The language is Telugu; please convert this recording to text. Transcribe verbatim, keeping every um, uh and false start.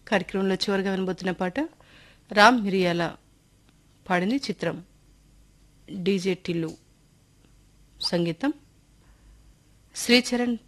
కార్యక్రమంలో చివరిగా వినబోతున్న పాట రామ్ మిరియాల పాడింది చిత్రం డీజే టిల్లు సంగీతం శ్రీచరణ్